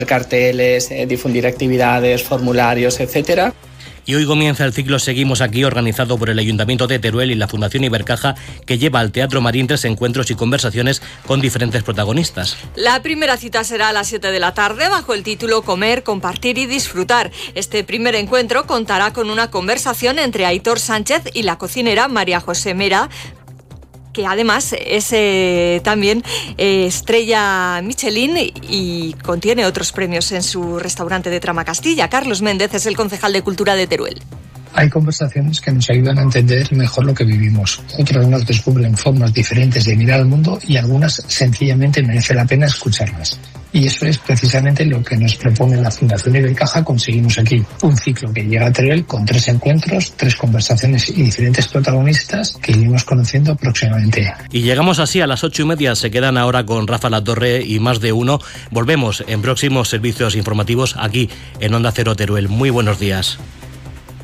carteles, difundir actividades, formularios, etcétera. Y hoy comienza el ciclo Seguimos Aquí, organizado por el Ayuntamiento de Teruel y la Fundación Ibercaja, que lleva al Teatro Marín 3 encuentros y conversaciones con diferentes protagonistas. La primera cita será a las 7 de la tarde bajo el título Comer, Compartir y Disfrutar. Este primer encuentro contará con una conversación entre Aitor Sánchez y la cocinera María José Mera, que además es también estrella Michelin y contiene otros premios en su restaurante de Tramacastilla. Carlos Méndez es el concejal de Cultura de Teruel. Hay conversaciones que nos ayudan a entender mejor lo que vivimos. Otras nos descubren formas diferentes de mirar al mundo y algunas sencillamente merece la pena escucharlas. Y eso es precisamente lo que nos propone la Fundación Ibercaja. Conseguimos aquí un ciclo que llega a Teruel con 3 encuentros, 3 conversaciones y diferentes protagonistas que iremos conociendo próximamente. Y llegamos así a las 8:30. Se quedan ahora con Rafa Latorre y Más de Uno. Volvemos en próximos servicios informativos aquí en Onda Cero Teruel. Muy buenos días.